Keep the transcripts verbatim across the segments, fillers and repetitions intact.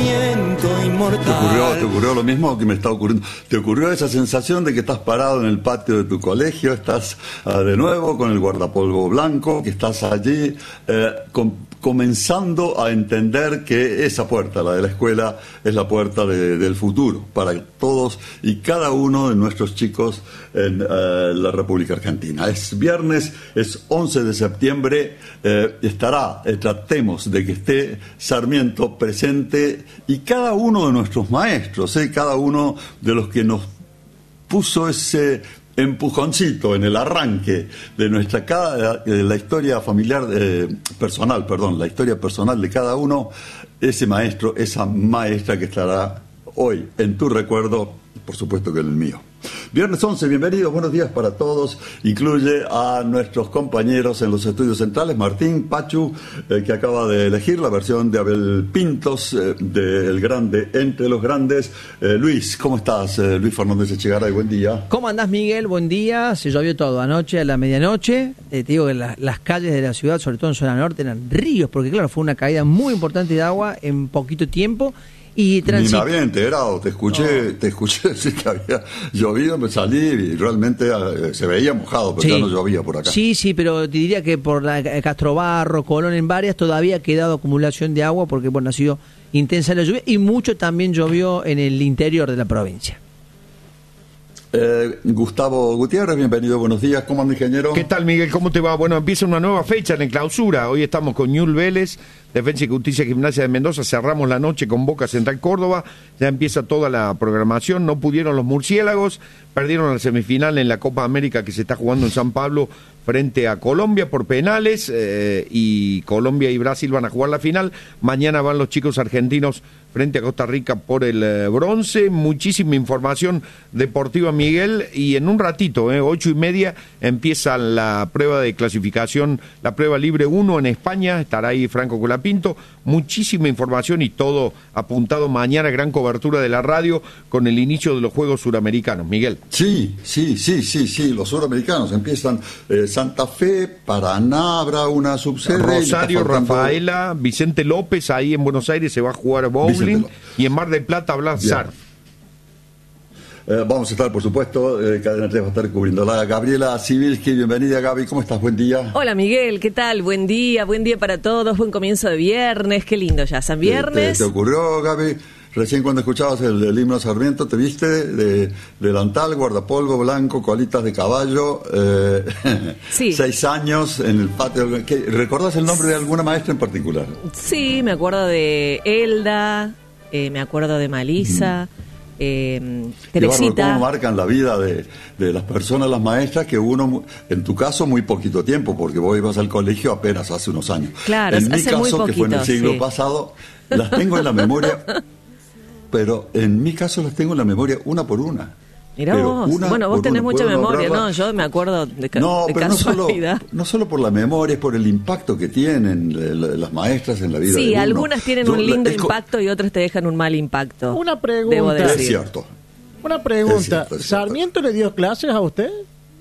sentimiento inmortal. ¿Te ocurrió, ¿Te ocurrió lo mismo que me está ocurriendo? ¿Te ocurrió esa sensación de que estás parado en el patio de tu colegio, estás uh, de nuevo con el guardapolvo blanco, que estás allí eh, com- comenzando a entender que esa puerta, la de la escuela, es la puerta de, del futuro para todos y cada uno de nuestros chicos en uh, la República Argentina? Es viernes, es once de septiembre, eh, estará, eh, tratemos de que esté Sarmiento presente y cada uno de nuestros maestros, eh, cada uno de los que nos puso ese empujoncito en el arranque de nuestra cada, de la historia familiar eh, personal, perdón, la historia personal de cada uno, ese maestro, esa maestra que estará hoy en tu recuerdo, por supuesto que en el mío. Viernes once, bienvenidos, buenos días para todos. Incluye a nuestros compañeros en los estudios centrales, Martín Pachu, eh, que acaba de elegir la versión de Abel Pintos, eh, del grande entre los grandes. Eh, Luis, ¿cómo estás? Eh, Luis Fernández Echegaray, buen día. ¿Cómo andás, Miguel? Buen día. Se llovió todo anoche a la medianoche. Eh, te digo que la, las calles de la ciudad, sobre todo en zona norte, eran ríos, porque claro, fue una caída muy importante de agua en poquito tiempo. Y transit... Ni me había enterado, te escuché, no. te escuché decir que había llovido, me salí y realmente eh, se veía mojado, pero sí. Ya no llovía por acá. Sí, sí, pero te diría que por la Castrobarro, Colón, en varias todavía ha quedado acumulación de agua porque bueno, ha sido intensa la lluvia y mucho también llovió en el interior de la provincia. Eh, Gustavo Gutiérrez, bienvenido, buenos días, ¿cómo anda, ingeniero? ¿Qué tal, Miguel? ¿Cómo te va? Bueno, empieza una nueva fecha en el clausura, hoy estamos con Ñul Vélez, Defensa y Justicia Gimnasia de Mendoza, cerramos la noche con Boca Central Córdoba, ya empieza toda la programación, no pudieron los murciélagos, perdieron la semifinal en la Copa América que se está jugando en San Pablo frente a Colombia por penales, eh, y Colombia y Brasil van a jugar la final, mañana van los chicos argentinos frente a Costa Rica por el eh, bronce, muchísima información deportiva, Miguel, y en un ratito, eh, ocho y media, empieza la prueba de clasificación, la prueba libre uno en España, estará ahí Franco Colapinto, muchísima información y todo apuntado mañana, gran cobertura de la radio con el inicio de los Juegos Suramericanos, Miguel. Sí, sí, sí, sí, sí, los suramericanos empiezan eh, Santa Fe, Paraná, habrá una subsede. Rosario, Rafaela, Vicente López, ahí en Buenos Aires se va a jugar bowling y en Mar del Plata habla surf. Eh, vamos a estar, por supuesto, eh, Cadena tres va a estar cubriéndola. Gabriela Sibilski, bienvenida, Gaby, ¿cómo estás? Buen día. Hola, Miguel, ¿qué tal? Buen día, buen día para todos, buen comienzo de viernes, qué lindo ya, San Viernes. ¿Te, te, te ocurrió, Gaby? Recién cuando escuchabas el, el himno Sarmiento, ¿te viste de delantal, guardapolvo blanco, colitas de caballo? Eh, sí. Seis años en el patio. ¿Qué, ¿recordás el nombre de alguna maestra en particular? Sí, me acuerdo de Elda, eh, me acuerdo de Malisa. Mm. Eh, Teresita. Cómo marcan la vida de, de las personas, las maestras, que uno, en tu caso, muy poquito tiempo, porque vos ibas al colegio apenas hace unos años. Claro, en mi hace caso, muy poquito, que fue en el siglo sí. pasado, las tengo en la memoria, pero en mi caso las tengo en la memoria una por una. Mirá vos, bueno, vos tenés mucha memoria, ¿no? Yo me acuerdo de, ca- no, de pero casualidad. No solo, no solo por la memoria, es por el impacto que tienen las maestras en la vida sí, de uno. algunas tienen Yo, un lindo es, impacto y otras te dejan un mal impacto. Una pregunta. Debo decir. Es cierto. Una pregunta. Es cierto, es cierto. ¿Sarmiento le dio clases a usted?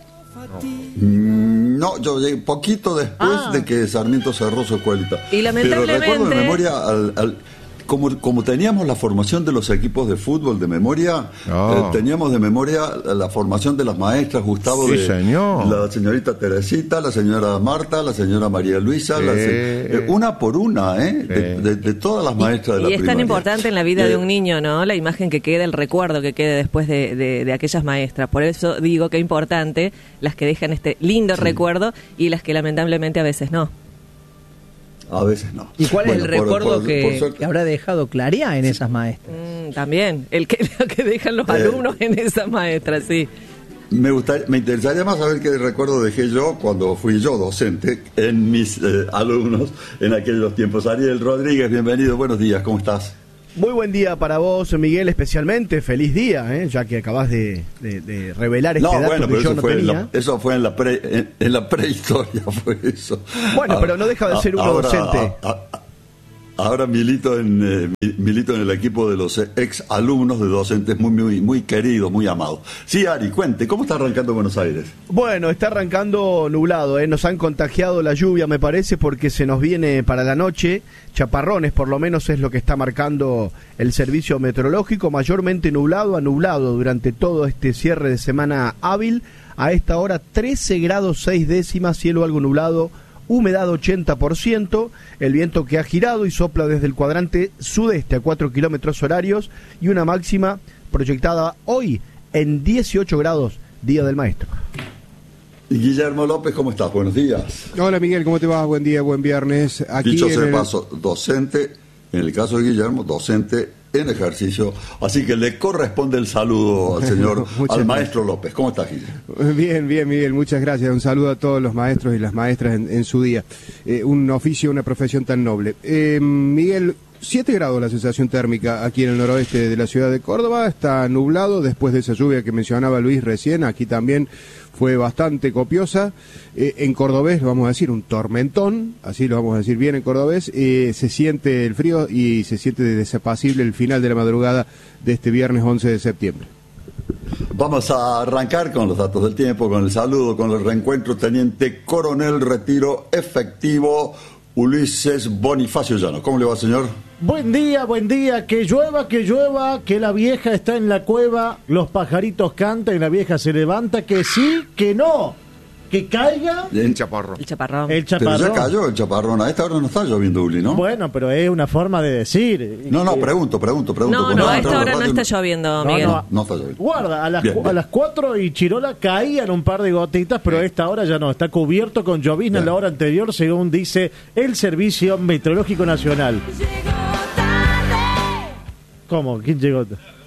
No, no yo llegué poquito después ah. de que Sarmiento cerró su escuelita. Y lamentablemente... Pero recuerdo de memoria al... al Como, como teníamos la formación de los equipos de fútbol de memoria, oh. eh, teníamos de memoria la formación de las maestras, Gustavo, sí, de señor. La señorita Teresita, la señora Marta, la señora María Luisa, sí. la se, eh, una por una, ¿eh? Sí. De, de, de todas las maestras y, de la y es primaria. tan importante en la vida eh, de un niño, ¿no? La imagen que queda, el recuerdo que quede después de, de, de aquellas maestras. Por eso digo que es importante las que dejan este lindo sí. recuerdo y las que lamentablemente a veces no. A veces no. ¿Y cuál bueno, es el por, recuerdo por, que, por que habrá dejado Claría en sí. esas maestras? Mm, también, el que, que dejan los eh, alumnos en esas maestras, sí. Me gustaría, me interesaría más saber qué recuerdo dejé yo cuando fui yo docente en mis eh, alumnos en aquellos tiempos. Ariel Rodríguez, bienvenido, buenos días, ¿cómo estás? Muy buen día para vos, Miguel, especialmente. Feliz día, ¿eh? Ya que acabás de, de, de revelar este no, dato bueno, que pero yo eso no fue tenía. En la, eso fue en la, pre, en, en la prehistoria, fue eso. Bueno, ahora, pero no deja de ser uno ahora, docente. A, a, ahora milito en eh, milito en el equipo de los ex alumnos de docentes muy muy muy queridos, muy amados. Sí, Ari, cuente, ¿cómo está arrancando Buenos Aires? Bueno, está arrancando nublado, ¿eh? Nos han contagiado la lluvia, me parece, porque se nos viene para la noche chaparrones, por lo menos es lo que está marcando el servicio meteorológico, mayormente nublado a nublado durante todo este cierre de semana hábil. A esta hora trece grados seis décimas, cielo algo nublado, humedad ochenta por ciento, el viento que ha girado y sopla desde el cuadrante sudeste a cuatro kilómetros horarios y una máxima proyectada hoy en dieciocho grados, Día del Maestro. Y Guillermo López, ¿cómo estás? Buenos días. Hola Miguel, ¿cómo te va? Buen día, buen viernes. Aquí Dicho en sea de el... paso, docente, en el caso de Guillermo, docente en ejercicio, así que le corresponde el saludo al señor, al maestro López. ¿Cómo estás, Guillermo? Bien, bien, Miguel, muchas gracias. Un saludo a todos los maestros y las maestras en, en su día. Eh, un oficio, una profesión tan noble. Eh, Miguel, siete grados la sensación térmica aquí en el noroeste de la ciudad de Córdoba. Está nublado después de esa lluvia que mencionaba Luis recién. Aquí también fue bastante copiosa. Eh, en cordobés, lo vamos a decir, un tormentón, así lo vamos a decir bien en cordobés. Eh, se siente el frío y se siente desapacible el final de la madrugada de este viernes once de septiembre. Vamos a arrancar con los datos del tiempo, con el saludo, con el reencuentro. Teniente Coronel Retiro Efectivo Ulises Bonifacio Llano. ¿Cómo le va, señor? Buen día, buen día, que llueva, que llueva, que la vieja está en la cueva, los pajaritos cantan y la vieja se levanta, que sí, que no, que caiga El chaparro. El chaparrón. el Pero chaparrón. ya cayó el chaparrón. A esta hora no está lloviendo, Uli, ¿no? Bueno, pero es una forma de decir. No, no, Que- pregunto, pregunto, pregunto. No, Cuando no, a entra esta la hora no radio, está lloviendo, No, Miguel. no. No está lloviendo. Guarda, a las, Bien, cu- bien. a las cuatro y Chirola caían un par de gotitas, pero a esta hora ya no, está cubierto con llovizna en la hora anterior, según dice el Servicio Meteorológico Nacional. ¿Cómo? ¿Quién llegó?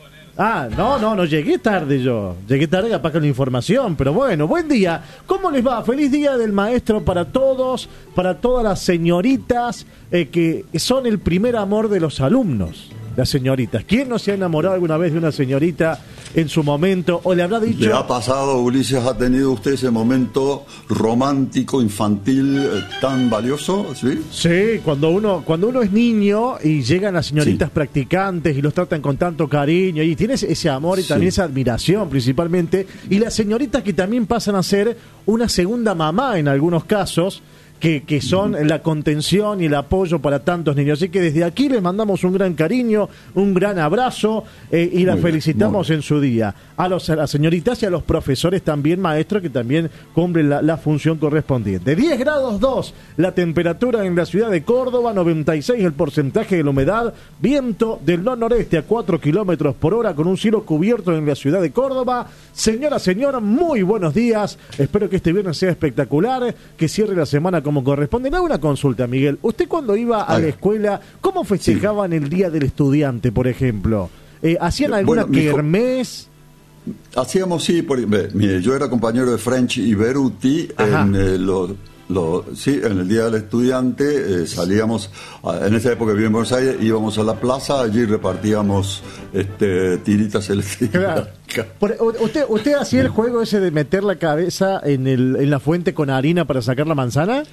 Ah, no, no, no llegué tarde yo. Llegué tarde capaz con la información, pero bueno, buen día. ¿Cómo les va? Feliz Día del Maestro para todos, para todas las señoritas eh, que son el primer amor de los alumnos. Las señoritas. ¿Quién no se ha enamorado alguna vez de una señorita en su momento? ¿O le habrá dicho? ¿Le ha pasado, Ulises, ha tenido usted ese momento romántico, infantil, eh, tan valioso? ¿Sí? Sí, cuando uno cuando uno es niño y llegan las señoritas Sí. practicantes y los tratan con tanto cariño y tienes ese amor y Sí. también esa admiración principalmente, y las señoritas que también pasan a ser una segunda mamá en algunos casos, que, que son la contención y el apoyo para tantos niños. Así que desde aquí les mandamos un gran cariño, un gran abrazo eh, y las Muy bien, felicitamos muy en su día. A, los, a las señoritas y a los profesores también, maestros, que también cumplen la, la función correspondiente. diez grados dos la temperatura en la ciudad de Córdoba, noventa y seis el porcentaje de la humedad, viento del nor-noreste a cuatro kilómetros por hora con un cielo cubierto en la ciudad de Córdoba. Señora, señora, muy buenos días. Espero que este viernes sea espectacular, que cierre la semana como corresponde. Le hago una consulta, Miguel. ¿Usted cuando iba a Ay. la escuela, cómo festejaban el Día del Estudiante, por ejemplo? Eh, ¿Hacían alguna Bueno, mi hijo- kermés? Hacíamos, sí, por- ve, mire, yo era compañero de French y Beruti Ajá. en eh, los... Lo, sí, en el Día del Estudiante eh, salíamos, a- en esa época vivía en Buenos Aires, íbamos a la plaza, allí repartíamos este, tiritas eléctricas. Claro. Por- u- ¿Usted, ¿Usted hacía el juego ese de meter la cabeza en, el, en la fuente con harina para sacar la manzana?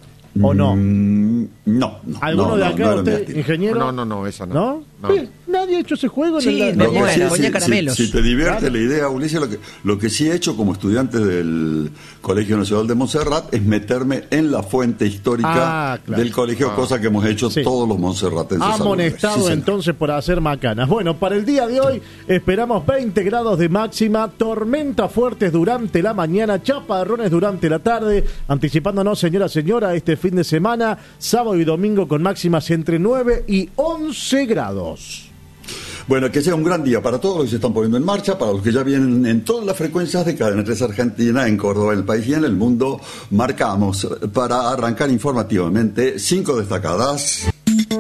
¿O no? Mm, no, no. ¿Alguno no, de no, acá, no era mi usted, estilo. ingeniero? No, no, no, esa no. ¿No? No. Sí, nadie ha hecho ese juego. Sí, en la- venía- la- Lo que sí- ponía sí, caramelos. Si, si te divierte Claro. la idea, Ulises, lo que, lo que sí he hecho como estudiante del Colegio Nacional de Montserrat es meterme en la fuente histórica Ah, claro. del colegio, cosa que hemos hecho Sí. todos los monserratenses. alguna vez. Amonestado Sí, señor. entonces por hacer macanas. Bueno, para el día de hoy esperamos veinte grados de máxima, tormentas fuertes durante la mañana, chaparrones durante la tarde, anticipándonos, señora, señora, este fin de semana, sábado y domingo con máximas entre nueve y once grados. Bueno, que sea un gran día para todos los que se están poniendo en marcha, para los que ya vienen en todas las frecuencias de Cadena tres Argentina, en Córdoba, en el país y en el mundo. Marcamos eh, para arrancar informativamente cinco destacadas.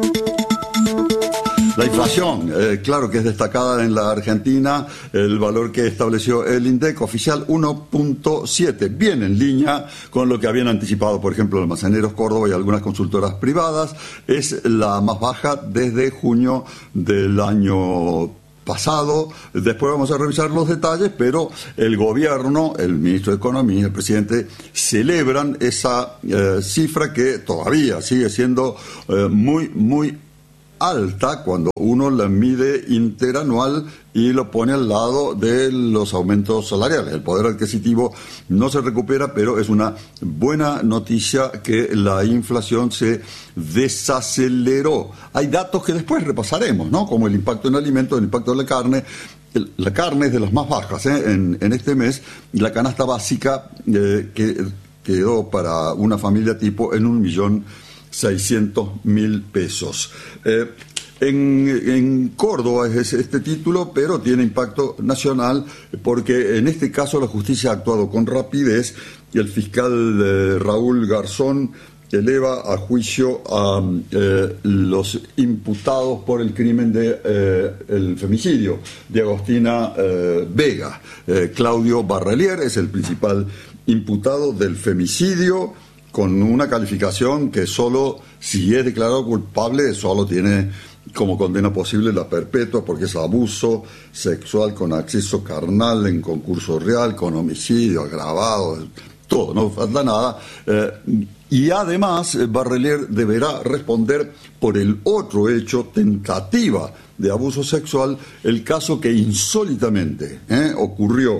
La inflación, eh, claro que es destacada en la Argentina, el valor que estableció el INDEC oficial uno punto siete, bien en línea con lo que habían anticipado, por ejemplo, Almaceneros Córdoba y algunas consultoras privadas, es la más baja desde junio del año pasado. Después vamos a revisar los detalles, pero el gobierno, el ministro de Economía, el presidente, celebran esa eh, cifra que todavía sigue siendo eh, muy, muy alta cuando uno la mide interanual y lo pone al lado de los aumentos salariales. El poder adquisitivo no se recupera, pero es una buena noticia que la inflación se desaceleró. Hay datos que después repasaremos, ¿no? Como el impacto en alimentos, el impacto en la carne. El, la carne es de las más bajas ¿eh? en, en este mes. La canasta básica eh, que quedó para una familia tipo en un millón seiscientos mil pesos. Eh, en, en Córdoba es este título, pero tiene impacto nacional porque en este caso la justicia ha actuado con rapidez y el fiscal eh, Raúl Garzón eleva a juicio a eh, los imputados por el crimen de eh, el femicidio de Agostina eh, Vega. Eh, Claudio Barrelier es el principal imputado del femicidio, con una calificación que solo, si es declarado culpable, solo tiene como condena posible la perpetua, porque es abuso sexual con acceso carnal en concurso real, con homicidio agravado, todo, no falta nada. Eh, y además, Barrelier deberá responder por el otro hecho, tentativa de abuso sexual, el caso que insólitamente eh, ocurrió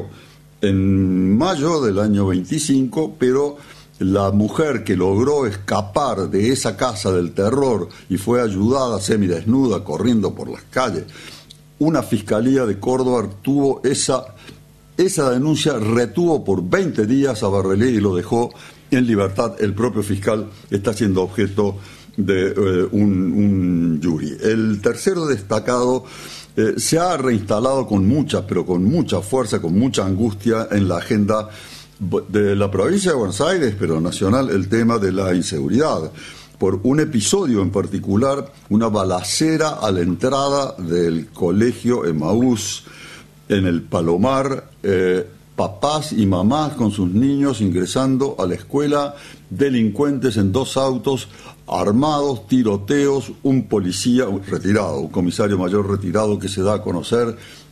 en mayo del año veinticinco, pero la mujer que logró escapar de esa casa del terror y fue ayudada semidesnuda corriendo por las calles, una fiscalía de Córdoba tuvo esa, esa denuncia, retuvo por veinte días a Barrelier y lo dejó en libertad. El propio fiscal está siendo objeto de eh, un, un jury. El tercero destacado eh, se ha reinstalado con mucha, pero con mucha fuerza, con mucha angustia en la agenda de la provincia de Buenos Aires, pero nacional, el tema de la inseguridad, por un episodio en particular, una balacera a la entrada del colegio Emaús en el Palomar, eh, papás y mamás con sus niños ingresando a la escuela, delincuentes en dos autos armados, tiroteos, un policía retirado, un comisario mayor retirado que se da a conocer,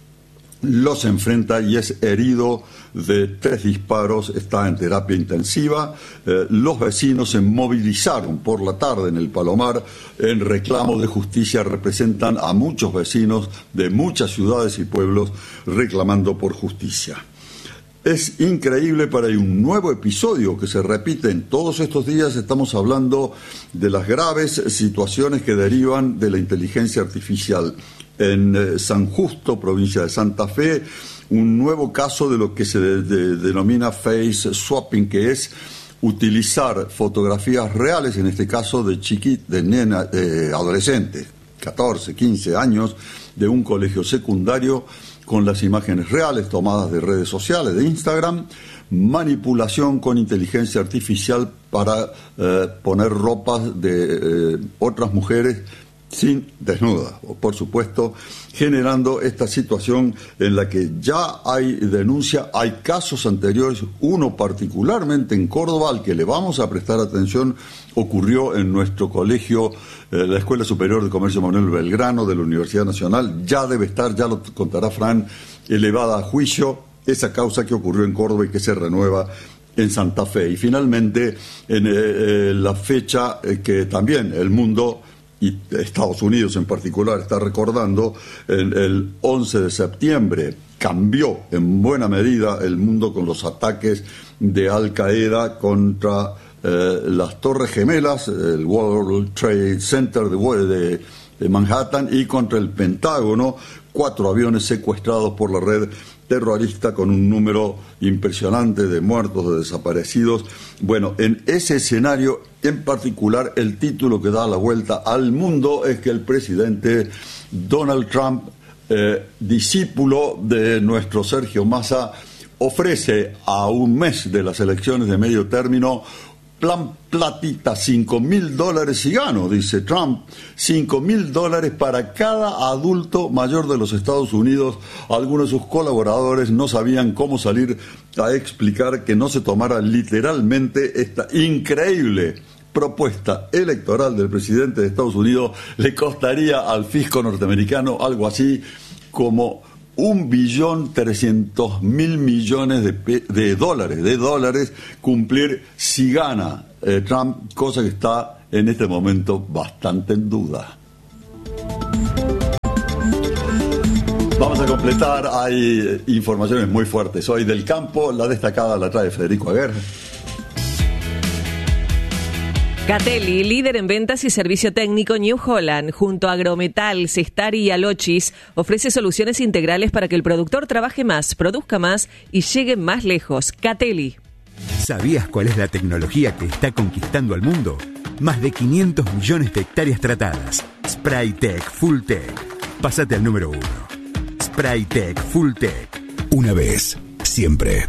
los enfrenta y es herido de tres disparos, está en terapia intensiva. Eh, los vecinos se movilizaron por la tarde en el Palomar en reclamo de justicia, representan a muchos vecinos de muchas ciudades y pueblos reclamando por justicia. Es increíble, pero hay un nuevo episodio que se repite en todos estos días. Estamos hablando de las graves situaciones que derivan de la inteligencia artificial. En eh, San Justo, provincia de Santa Fe, un nuevo caso de lo que se de, de, denomina face swapping, que es utilizar fotografías reales, en este caso de chiquit, de nena, de adolescentes, catorce, quince años, de un colegio secundario, con las imágenes reales tomadas de redes sociales, de Instagram, manipulación con inteligencia artificial para eh, poner ropas de eh, otras mujeres sin desnuda, o por supuesto, generando esta situación en la que ya hay denuncia, hay casos anteriores, uno particularmente en Córdoba, al que le vamos a prestar atención, ocurrió en nuestro colegio, eh, la Escuela Superior de Comercio Manuel Belgrano de la Universidad Nacional, ya debe estar, ya lo contará Fran, elevada a juicio, esa causa que ocurrió en Córdoba y que se renueva en Santa Fe. Y finalmente, en eh, eh, la fecha eh, que también el mundo y Estados Unidos en particular está recordando, el, el once de septiembre cambió en buena medida el mundo con los ataques de Al Qaeda contra eh, las Torres Gemelas, el World Trade Center de, de, de Manhattan, y contra el Pentágono, cuatro aviones secuestrados por la red terrorista con un número impresionante de muertos, de desaparecidos. Bueno, en ese escenario en particular, el título que da la vuelta al mundo es que el presidente Donald Trump, eh, discípulo de nuestro Sergio Massa, ofrece a un mes de las elecciones de medio término plan platita, cinco mil dólares si gano, dice Trump, cinco mil dólares para cada adulto mayor de los Estados Unidos. Algunos de sus colaboradores no sabían cómo salir a explicar que no se tomara literalmente esta increíble propuesta electoral del presidente de Estados Unidos. Le costaría al fisco norteamericano algo así como un billón trescientos mil millones de, de dólares, de dólares cumplir si gana eh, Trump, cosa que está en este momento bastante en duda. Vamos a completar, hay informaciones muy fuertes. Hoy del campo, la destacada la trae Federico Aguer. Catelli, líder en ventas y servicio técnico New Holland, junto a Agrometal, Cestari y Alochis, ofrece soluciones integrales para que el productor trabaje más, produzca más y llegue más lejos. Catelli. ¿Sabías cuál es la tecnología que está conquistando al mundo? Más de quinientos millones de hectáreas tratadas. Spraytec Fulltech. Pásate al número uno. Spraytec Fulltech. Una vez, siempre.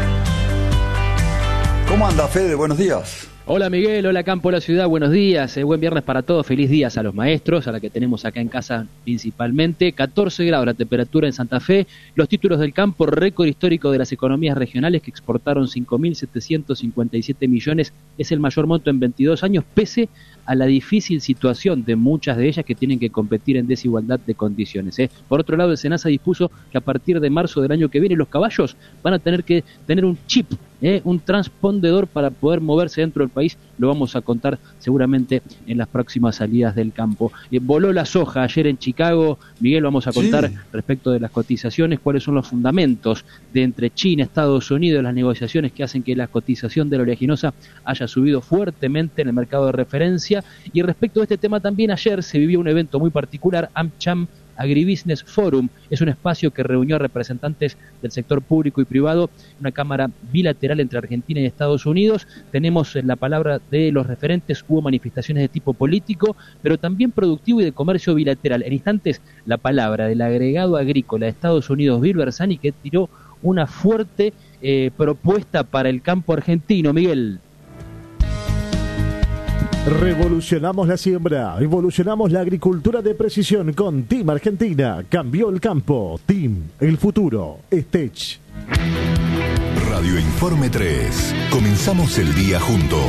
¿Cómo anda, Fede? Buenos días. Hola Miguel, hola Campo, la ciudad, buenos días, eh, buen viernes para todos, feliz días a los maestros, a la que tenemos acá en casa principalmente, catorce grados la temperatura en Santa Fe, los títulos del campo, récord histórico de las economías regionales que exportaron cinco mil setecientos cincuenta y siete millones, es el mayor monto en veintidós años, pese a la difícil situación de muchas de ellas que tienen que competir en desigualdad de condiciones. ¿eh? Por otro lado, el SENASA dispuso que a partir de marzo del año que viene los caballos van a tener que tener un chip, ¿eh? un transpondedor para poder moverse dentro del país. Lo vamos a contar seguramente en las próximas salidas del campo. Eh, voló la soja ayer en Chicago. Miguel, vamos a contar sí. respecto de las cotizaciones, cuáles son los fundamentos de entre China, Estados Unidos, las negociaciones que hacen que la cotización de la oleaginosa haya subido fuertemente en el mercado de referencia. Y respecto a este tema también ayer se vivió un evento muy particular, AmCham Agribusiness Forum, es un espacio que reunió a representantes del sector público y privado, una cámara bilateral entre Argentina y Estados Unidos. Tenemos la palabra de los referentes, hubo manifestaciones de tipo político, pero también productivo y de comercio bilateral. En instantes, la palabra del agregado agrícola de Estados Unidos, Bill Bersani, que tiró una fuerte eh, propuesta para el campo argentino. Miguel. Revolucionamos la siembra, evolucionamos la agricultura de precisión con Team Argentina. Cambió el campo. Team, el futuro. Stech. Radio Informe tres. Comenzamos el día juntos.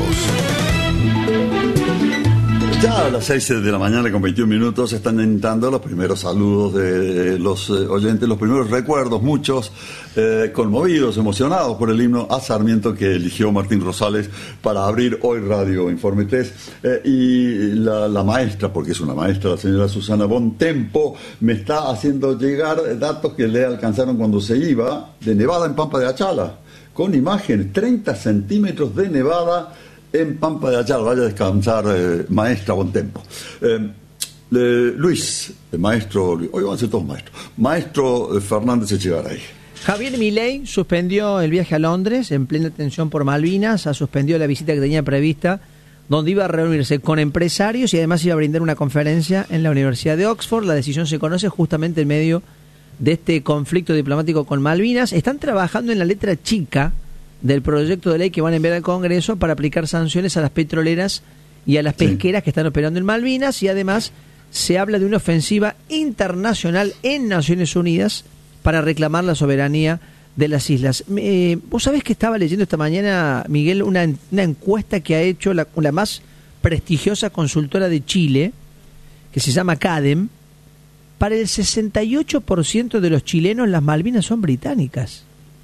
Ya a las seis de la mañana con veintiún minutos están entrando los primeros saludos de los eh, oyentes, los primeros recuerdos, muchos eh, conmovidos, emocionados por el himno a Sarmiento que eligió Martín Rosales para abrir hoy Radio Informe tres. Eh, y la, la maestra, porque es una maestra, la señora Susana Bontempo, me está haciendo llegar datos que le alcanzaron cuando se iba de nevada en Pampa de Achala, con imagen, treinta centímetros de nevada en Pampa de Achala. Vaya a descansar, eh, maestra Bontempo. Eh, eh, Luis, el maestro, hoy van a ser todos maestros, maestro eh, Fernández Echegaray. Javier Milei suspendió el viaje a Londres en plena tensión por Malvinas, ha suspendido la visita que tenía prevista, donde iba a reunirse con empresarios y además iba a brindar una conferencia en la Universidad de Oxford. La decisión se conoce justamente en medio de este conflicto diplomático con Malvinas. Están trabajando en la letra chica del proyecto de ley que van a enviar al Congreso para aplicar sanciones a las petroleras y a las pesqueras sí. que están operando en Malvinas, y además se habla de una ofensiva internacional en Naciones Unidas para reclamar la soberanía de las islas. Eh, Vos sabés que estaba leyendo esta mañana, Miguel, una, una encuesta que ha hecho la, la más prestigiosa consultora de Chile, que se llama CADEM. Para el sesenta y ocho por ciento de los chilenos las Malvinas son británicas.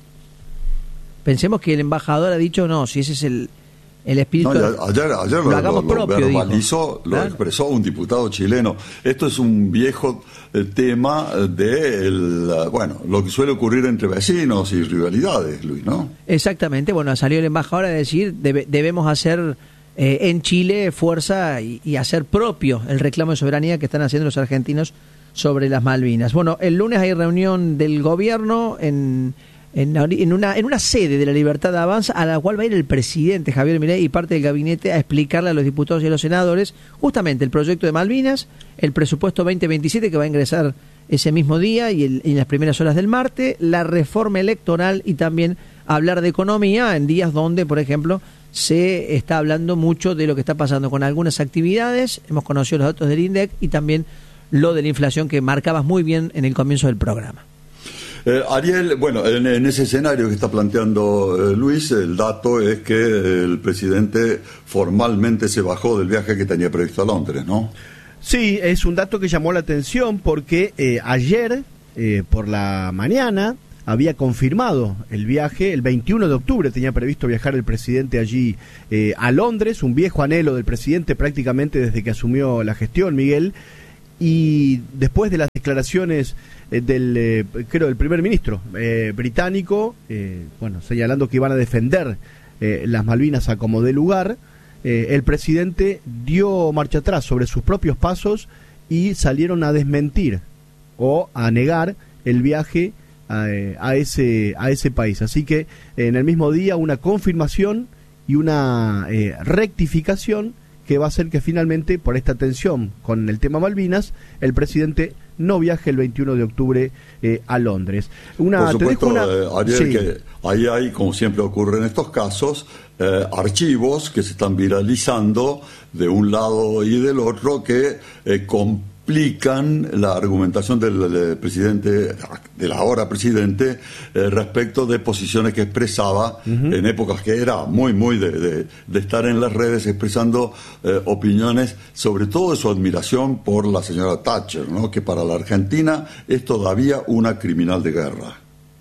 Pensemos que el embajador ha dicho, no, si ese es el, el espíritu... No, ayer ayer lo, lo, hagamos lo, propio, lo verbalizó, dijo. lo expresó un diputado chileno. Esto es un viejo eh, tema de, el, bueno, lo que suele ocurrir entre vecinos y rivalidades, Luis, ¿no? Exactamente. Bueno, salió el embajador a decir, debe, debemos hacer eh, en Chile fuerza y, y hacer propio el reclamo de soberanía que están haciendo los argentinos sobre las Malvinas. Bueno, el lunes hay reunión del gobierno en... En, en, una, en una sede de la Libertad Avanza, a la cual va a ir el presidente Javier Milei y parte del gabinete a explicarle a los diputados y a los senadores justamente el proyecto de Malvinas, el presupuesto veinte veintisiete que va a ingresar ese mismo día y, el, y en las primeras horas del martes, la reforma electoral y también hablar de economía en días donde, por ejemplo, se está hablando mucho de lo que está pasando con algunas actividades. Hemos conocido los datos del INDEC y también lo de la inflación que marcabas muy bien en el comienzo del programa. Eh, Ariel, bueno, en, en ese escenario que está planteando eh, Luis, el dato es que el presidente formalmente se bajó del viaje que tenía previsto a Londres, ¿no? Sí, es un dato que llamó la atención porque eh, ayer, eh, por la mañana, había confirmado el viaje. El veintiuno de octubre tenía previsto viajar el presidente allí eh, a Londres, un viejo anhelo del presidente prácticamente desde que asumió la gestión, Miguel. Y después de las declaraciones eh, del, eh, creo, del primer ministro eh, británico, eh, bueno, señalando que iban a defender eh, las Malvinas a como dé lugar. Eh, el presidente dio marcha atrás sobre sus propios pasos y salieron a desmentir o a negar el viaje a, a ese a ese país. Así que en el mismo día una confirmación y una eh, rectificación que va a hacer que finalmente, por esta tensión con el tema Malvinas, el presidente no viaje el veintiuno de octubre eh, a Londres. Una, por supuesto, una... eh, Ariel, sí. que ahí hay, como siempre ocurre en estos casos, eh, archivos que se están viralizando de un lado y del otro que eh, complican la argumentación del, del presidente, del ahora presidente, eh, respecto de posiciones que expresaba uh-huh. en épocas que era muy, muy de, de, de estar en las redes expresando eh, opiniones, sobre todo de su admiración por la señora Thatcher, ¿no? Que para la Argentina es todavía una criminal de guerra.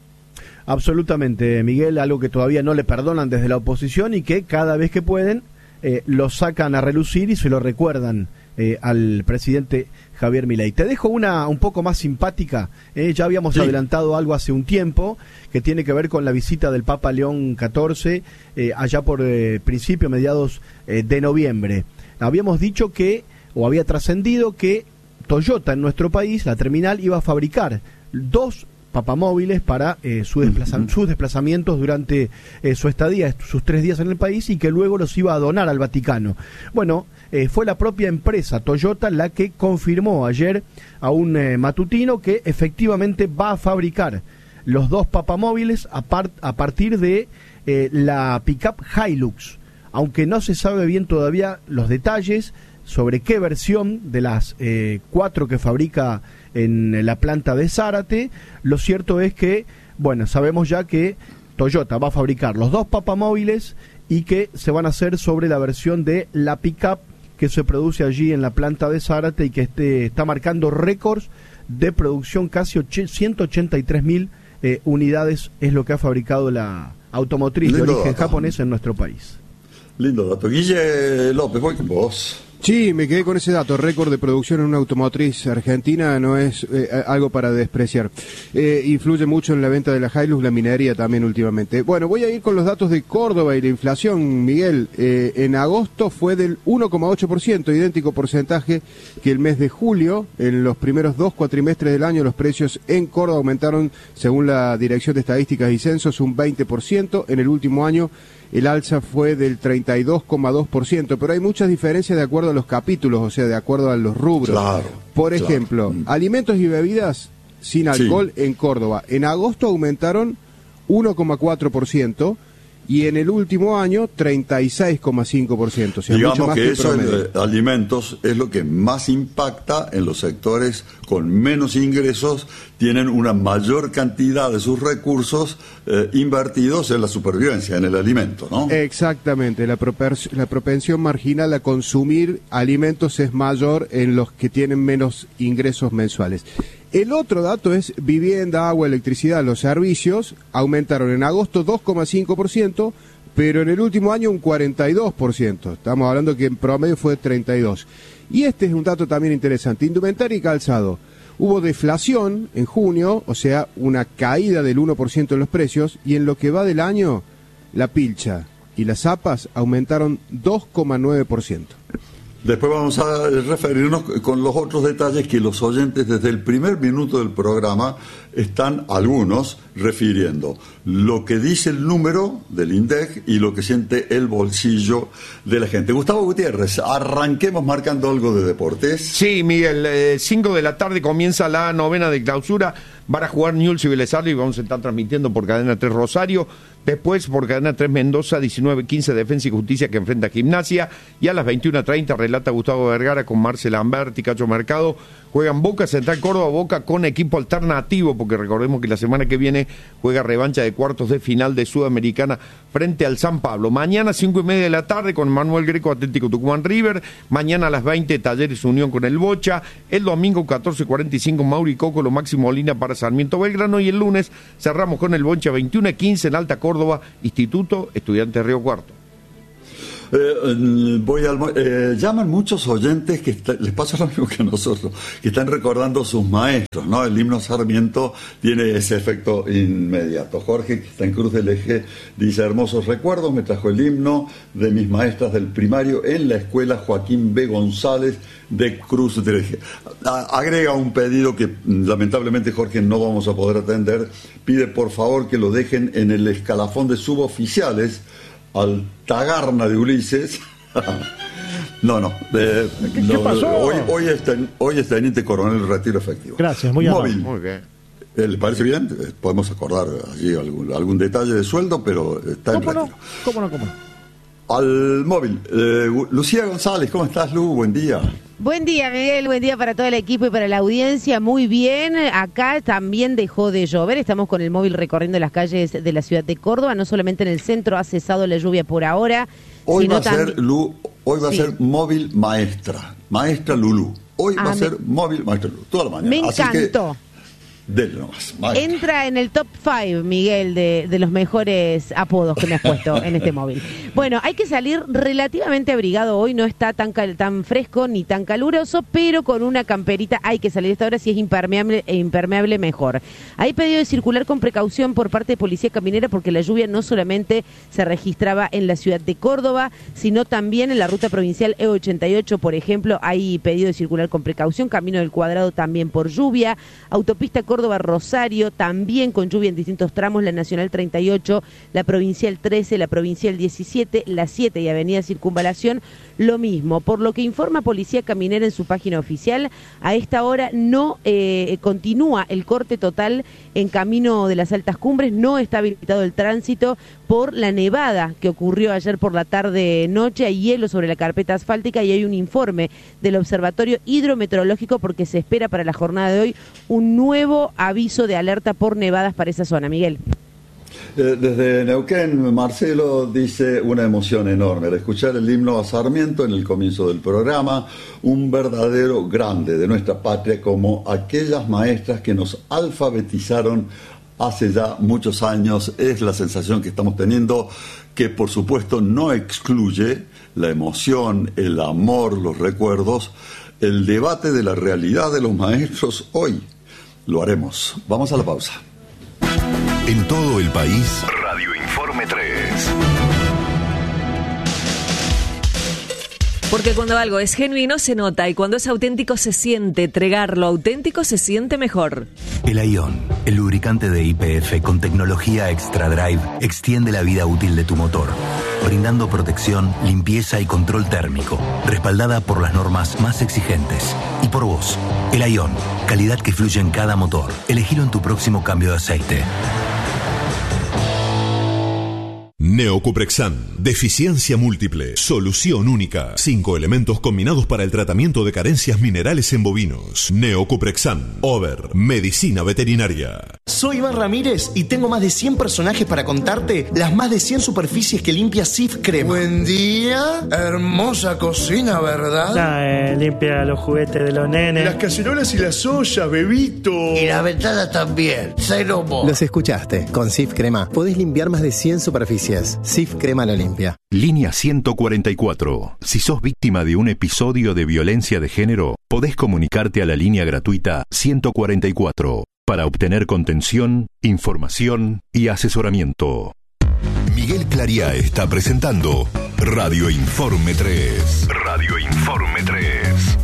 Absolutamente, Miguel, algo que todavía no le perdonan desde la oposición y que cada vez que pueden eh, lo sacan a relucir y se lo recuerdan eh, al presidente Javier Milei. Te dejo una un poco más simpática, eh, ya habíamos sí. adelantado algo hace un tiempo que tiene que ver con la visita del Papa León catorce eh, allá por eh, principio, mediados eh, de noviembre. Habíamos dicho que, o había trascendido que Toyota en nuestro país, la terminal, iba a fabricar dos papamóviles para eh, su desplaza- sus desplazamientos durante eh, su estadía, sus tres días en el país, y que luego los iba a donar al Vaticano. Bueno, eh, fue la propia empresa Toyota la que confirmó ayer a un eh, matutino que efectivamente va a fabricar los dos papamóviles a, par- a partir de eh, la pickup Hilux, aunque no se sabe bien todavía los detalles sobre qué versión de las eh, cuatro que fabrica en la planta de Zárate. Lo cierto es que, bueno, sabemos ya que Toyota va a fabricar los dos papamóviles y que se van a hacer sobre la versión de la pickup que se produce allí en la planta de Zárate y que este, está marcando récords de producción, casi ciento ochenta y tres mil eh, unidades es lo que ha fabricado la automotriz Lindo de origen dato. japonés en nuestro país. Lindo dato. Guille López, voy con vos. Sí, me quedé con ese dato. Récord de producción en una automotriz argentina no es eh, algo para despreciar. Eh, influye mucho en la venta de la Hilux, la minería también últimamente. Bueno, voy a ir con los datos de Córdoba y la inflación, Miguel. Eh, en agosto fue del uno coma ocho por ciento, idéntico porcentaje que el mes de julio. En los primeros dos cuatrimestres del año los precios en Córdoba aumentaron, según la Dirección de Estadísticas y Censos, un veinte por ciento. En el último año el alza fue del treinta y dos coma dos por ciento, pero hay muchas diferencias de acuerdo a los capítulos, o sea, de acuerdo a los rubros. Claro, Por ejemplo, claro. alimentos y bebidas sin alcohol sí. en Córdoba. En agosto aumentaron uno coma cuatro por ciento y en el último año treinta y seis coma cinco por ciento. O sea, digamos mucho más que, que eso promedio. de alimentos es lo que más impacta en los sectores con menos ingresos, tienen una mayor cantidad de sus recursos eh, invertidos en la supervivencia, en el alimento, ¿no? Exactamente, la, propers- la propensión marginal a consumir alimentos es mayor en los que tienen menos ingresos mensuales. El otro dato es vivienda, agua, electricidad, los servicios aumentaron en agosto dos coma cinco por ciento, pero en el último año un cuarenta y dos por ciento. Estamos hablando que en promedio fue treinta y dos. Y este es un dato también interesante, indumentaria y calzado. Hubo deflación en junio, o sea, una caída del uno por ciento en los precios, y en lo que va del año, la pilcha y las zapas aumentaron dos coma nueve por ciento. Después vamos a referirnos con los otros detalles que los oyentes desde el primer minuto del programa están, algunos, refiriendo. Lo que dice el número del INDEC y lo que siente el bolsillo de la gente. Gustavo Gutiérrez, arranquemos marcando algo de deportes. Sí, Miguel, cinco eh, de la tarde comienza la novena de clausura. Van a jugar Newell's y Vélez Sarsfield y vamos a estar transmitiendo por Cadena tres Rosario. Después por Cadena tres Mendoza, diecinueve quince Defensa y Justicia que enfrenta a Gimnasia. Y a las veintiuno treinta relata Gustavo Vergara con Marcel Lamberti y Cacho Mercado. Juegan Boca, Central Córdoba, Boca con equipo alternativo, porque recordemos que la semana que viene juega revancha de cuartos de final de Sudamericana frente al San Pablo. Mañana cinco y media de la tarde con Manuel Greco, Atlético Tucumán River. Mañana a las veinte Talleres Unión con el Bocha. El domingo catorce cuarenta y cinco Mauri Coco, lo Máximo Molina para Sarmiento Belgrano. Y el lunes cerramos con el Bocha veintiuno quince en Alta Córdoba, Instituto Estudiantes Río Cuarto. Eh, voy al, eh, llaman muchos oyentes que está, les pasa lo mismo que a nosotros, que están recordando a sus maestros, ¿no? El himno Sarmiento tiene ese efecto inmediato. Jorge, que está en Cruz del Eje, dice: hermosos recuerdos, me trajo el himno de mis maestras del primario en la escuela Joaquín B. González de Cruz del Eje. A, agrega un pedido que lamentablemente, Jorge, no vamos a poder atender. Pide por favor que lo dejen en el escalafón de suboficiales al Tagarna de Ulises. No, no. Eh, ¿Qué, no, ¿Qué pasó? Hoy, hoy, es ten, hoy es teniente coronel retiro efectivo. Gracias, muy móvil. amable. Muy bien. Eh, ¿Le parece bien? Eh, podemos acordar allí algún, algún detalle de sueldo, pero está en ¿Cómo retiro. no? ¿Cómo no? ¿Cómo no? Al móvil. Eh, Lucía González, ¿cómo estás, Lu? Buen día. Buen día, Miguel, buen día para todo el equipo y para la audiencia. Muy bien, acá también dejó de llover, estamos con el móvil recorriendo las calles de la ciudad de Córdoba, no solamente en el centro ha cesado la lluvia por ahora. Hoy sino va a ser, también... Lu, hoy va Sí. a ser móvil maestra, maestra Lulú. Hoy Ah, va a me- ser móvil maestra Lulú, toda la mañana. Me Así que, encantó. dele nomás, maestra. Entra en el top cinco, Miguel, de, de los mejores apodos que me has puesto en este móvil. Bueno, hay que salir relativamente abrigado hoy, no está tan cal- tan fresco ni tan caluroso, pero con una camperita hay que salir a esta hora, si es impermeable, e impermeable mejor. Hay pedido de circular con precaución por parte de Policía Caminera porque la lluvia no solamente se registraba en la ciudad de Córdoba, sino también en la ruta provincial E ochenta y ocho, por ejemplo, hay pedido de circular con precaución, Camino del Cuadrado también por lluvia, autopista Córdoba-Rosario, también con lluvia en distintos tramos, la Nacional treinta y ocho, la Provincial trece, la Provincial diecisiete, la siete y Avenida Circunvalación, lo mismo. Por lo que informa Policía Caminera en su página oficial, a esta hora no eh, continúa el corte total en Camino de las Altas Cumbres, no está habilitado el tránsito por la nevada que ocurrió ayer por la tarde-noche, hay hielo sobre la carpeta asfáltica y hay un informe del Observatorio Hidrometeorológico porque se espera para la jornada de hoy un nuevo aviso de alerta por nevadas para esa zona. Miguel. Eh, Desde Neuquén, Marcelo dice: una emoción enorme al escuchar el himno a Sarmiento en el comienzo del programa, un verdadero grande de nuestra patria, como aquellas maestras que nos alfabetizaron hace ya muchos años. Es la sensación que estamos teniendo, que por supuesto no excluye la emoción, el amor, los recuerdos, el debate de la realidad de los maestros hoy. Lo haremos. Vamos a la pausa. En todo el país, Radio Informe tres. Porque cuando algo es genuino se nota y cuando es auténtico se siente. Tregar lo auténtico se siente mejor. El Aion, el lubricante de Y P F con tecnología Extra Drive, extiende la vida útil de tu motor, brindando protección, limpieza y control térmico, respaldada por las normas más exigentes. Y por vos, el Aion, calidad que fluye en cada motor. Elegilo en tu próximo cambio de aceite. Neocuprexan, deficiencia múltiple, solución única. Cinco elementos combinados para el tratamiento de carencias minerales en bovinos. Neocuprexan, Over, medicina veterinaria. Soy Iván Ramírez y tengo más de cien personajes para contarte las más de cien superficies que limpia Sif Crema. Buen día, hermosa cocina, ¿verdad? Ah, eh, limpia los juguetes de los nenes. Las cacerolas y las ollas, bebito. Y la ventana también, cero mo. Los escuchaste, con Sif Crema podés limpiar más de cien superficies. Sif Crema lo limpia. Línea ciento cuarenta y cuatro. Si sos víctima de un episodio de violencia de género, podés comunicarte a la línea gratuita ciento cuarenta y cuatro para obtener contención, información y asesoramiento. Miguel Claría está presentando Radio Informe tres. Radio Informe tres.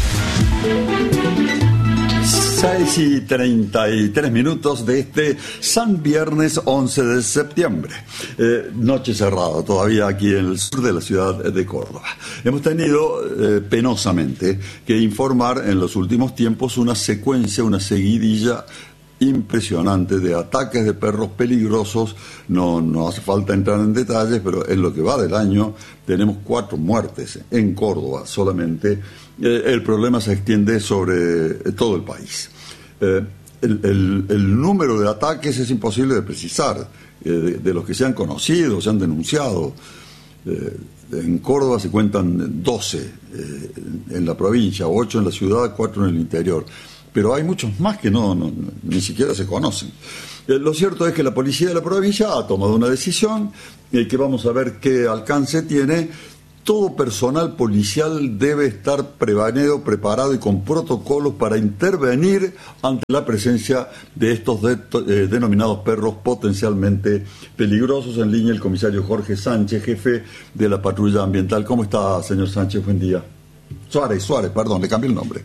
seis y treinta y tres minutos de este San Viernes once de septiembre. Eh, noche cerrada todavía aquí en el sur de la ciudad de Córdoba. Hemos tenido eh, penosamente que informar en los últimos tiempos una secuencia, una seguidilla impresionante de ataques de perros peligrosos. No, no hace falta entrar en detalles, pero en lo que va del año tenemos cuatro muertes en Córdoba solamente. Eh, el problema se extiende sobre todo el país. Eh, el, el, el número de ataques es imposible de precisar, eh, de, de los que se han conocido, se han denunciado. Eh, en Córdoba se cuentan doce eh, en la provincia, ocho en la ciudad, cuatro en el interior. Pero hay muchos más que no, no ni siquiera se conocen. Eh, lo cierto es que la policía de la provincia ha tomado una decisión eh, que vamos a ver qué alcance tiene, todo personal policial debe estar prevenido, preparado y con protocolos para intervenir ante la presencia de estos de, eh, denominados perros potencialmente peligrosos. En línea el comisario Jorge Sánchez, jefe de la patrulla ambiental. ¿Cómo está, señor Sánchez? Buen día. Suárez, Suárez, perdón, le cambié el nombre.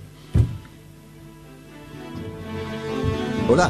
Hola.